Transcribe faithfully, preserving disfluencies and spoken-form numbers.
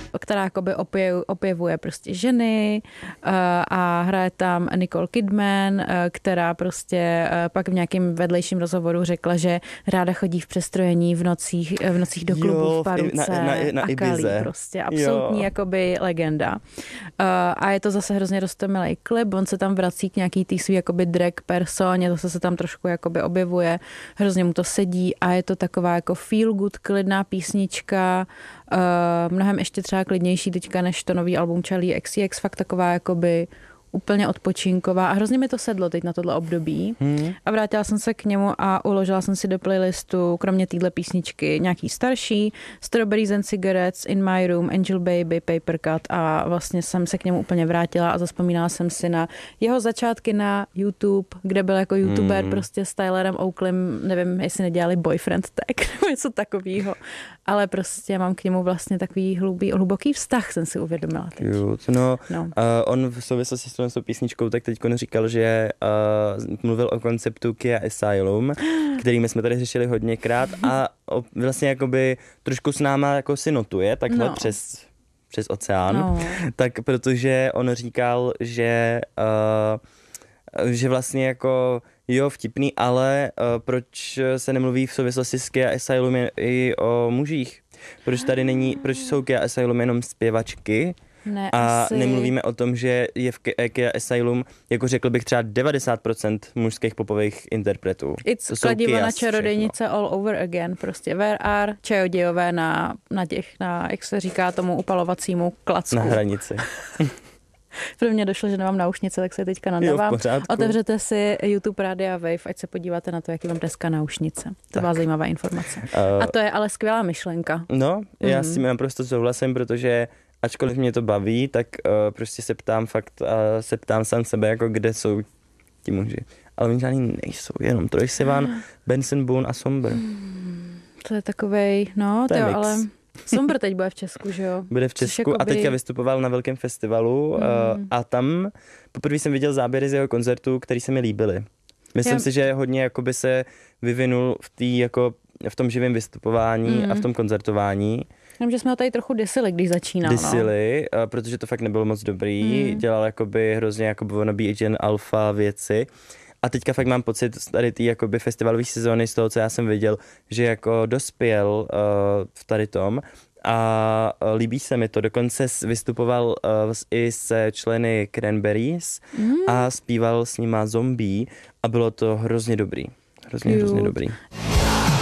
která jakoby opěv, opěvuje prostě ženy uh, a hraje tam Nicole Kidman, uh, která prostě uh, pak v nějakém vedlejším rozhovoru řekla, že ráda chodí v přestrojení v nocích, v nocích do klubu jo, v Paruce na, na, na a Kalí prostě. Absolutní jo. jakoby legenda. Uh, a je to zase hrozně roztomilej klip, on se tam vrací k nějaký tý svý jakoby drag personě, zase se tam trošku jakoby objevuje, hrozně mu to sedí a je to taková jako feel good, klidná písnička, uh, mnohem ještě třeba klidnější teďka než to nový album Charlie X C X, fakt taková jakoby úplně odpočinková a hrozně mi to sedlo teď na tohle období hmm. a vrátila jsem se k němu a uložila jsem si do playlistu, kromě téhle písničky, nějaký starší, Strawberries and Cigarettes, In My Room, Angel Baby, Paper Cut a vlastně jsem se k němu úplně vrátila a zazpomínala jsem si na jeho začátky na YouTube, kde byl jako youtuber hmm. prostě s Tylerem Oaklem, nevím, jestli nedělali Boyfriend Tag nebo něco takového, ale prostě mám k němu vlastně takový hlubý, hluboký vztah, jsem si uvědomila teď. Jo, no, no. Uh, on v souvislosti s tou písničkou tak teď říkal, že uh, mluvil o konceptu Kia Asylum, kterými jsme tady řešili hodněkrát a o, vlastně jakoby trošku s náma jako si notuje takhle no. přes, přes oceán, no. tak protože on říkal, že uh, že vlastně jako jo, vtipný, ale uh, proč se nemluví v souvislosti s Kia Asylum i o mužích? Proč tady není, proč jsou Kia Asylum jenom zpěvačky? Ne, a asi. nemluvíme o tom, že je v Kia Asylum, jako řekl bych třeba devadesát procent mužských popových interpretů. It's kladivo na čarodějnice all over again. Prostě where are čarodějové na, na těch, na, jak se říká tomu upalovacímu klacku. Na hranici. Pro mě došlo, že nemám náušnice, tak se teďka nadávám. Otevřete si YouTube Rádia Wave, ať se podíváte na to, jaký mám dneska náušnice. To byla zajímavá informace. Uh, a to je ale skvělá myšlenka. No, já mm. s tím naprosto souhlasím, protože ačkoliv mě to baví, tak uh, prostě se ptám fakt, uh, se ptám sám sebe, jako kde jsou ti muži. Ale oni žádný nejsou, jenom Troye Sivan, Benson Boone a Somber. Hmm, to je takovej, no, to jo, ale Somber teď bude v Česku, že jo? Bude v Česku jakoby... a teďka vystupoval na velkém festivalu hmm. uh, a tam poprvé jsem viděl záběry z jeho koncertů, který se mi líbily. Myslím já... si, že hodně jakoby se vyvinul v, tý, jako, v tom živém vystupování hmm. a v tom koncertování. Vím, že jsme ho tady trochu disili, když začínal. Disili, no. protože to fakt nebylo moc dobrý. Hmm. Dělal jakoby hrozně jakoby wannabe agent alfa věci. A teďka fakt mám pocit tady té jakoby festivalové sezóny z toho, co já jsem viděl, že jako dospěl uh, v tady tom a uh, líbí se mi to. Dokonce vystupoval uh, i se členy Cranberries hmm. a zpíval s nima Zombie a bylo to hrozně dobrý. Hrozně, Cute. hrozně dobrý.